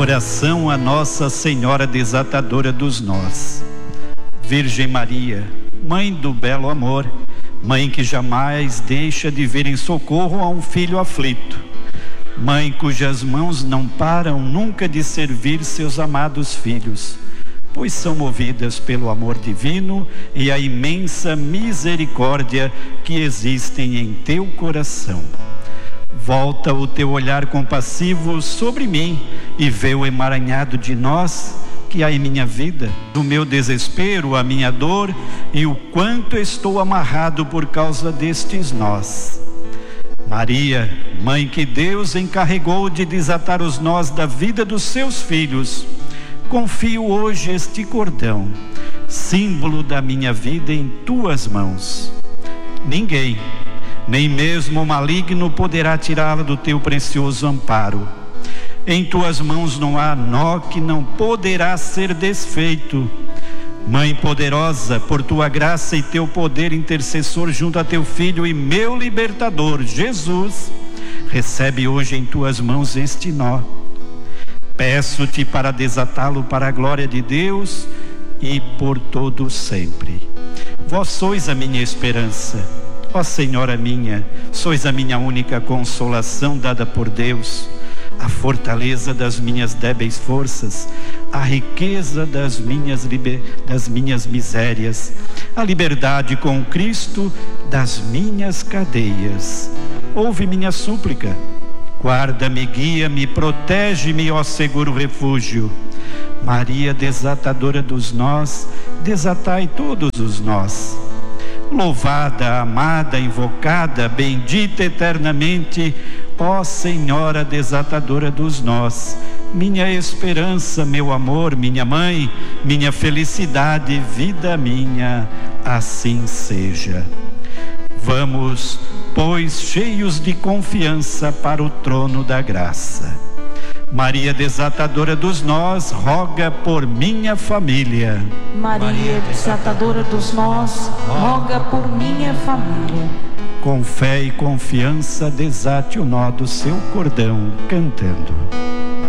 Oração a Nossa Senhora Desatadora dos Nós. Virgem Maria, Mãe do belo amor, Mãe que jamais deixa de vir em socorro a um filho aflito, Mãe cujas mãos não param nunca de servir seus amados filhos, pois são movidas pelo amor divino e a imensa misericórdia que existem em teu coração. Volta o teu olhar compassivo sobre mim e vê o emaranhado de nós que há em minha vida, do meu desespero, a minha dor e o quanto estou amarrado por causa destes nós. Maria, Mãe que Deus encarregou de desatar os nós da vida dos seus filhos, confio hoje este cordão, símbolo da minha vida, em tuas mãos. Ninguém, nem mesmo o maligno, poderá tirá-la do teu precioso amparo. Em tuas mãos não há nó que não poderá ser desfeito. Mãe poderosa, por tua graça e teu poder intercessor junto a teu Filho e meu libertador, Jesus, recebe hoje em tuas mãos este nó. Peço-te para desatá-lo para a glória de Deus e por todo sempre. Vós sois a minha esperança, ó Senhora minha, sois a minha única consolação dada por Deus, a fortaleza das minhas débeis forças, a riqueza das minhas misérias, a liberdade com Cristo das minhas cadeias. Ouve minha súplica, guarda-me, guia-me, protege-me, ó seguro refúgio. Maria, desatadora dos nós, desatai todos os nós. Louvada, amada, invocada, bendita eternamente, ó Senhora desatadora dos nós, minha esperança, meu amor, minha mãe, minha felicidade, vida minha, assim seja. Vamos, pois, cheios de confiança para o trono da graça. Maria desatadora dos nós, roga por minha família. Maria desatadora dos nós, roga por minha família. Com fé e confiança, desate o nó do seu cordão, cantando.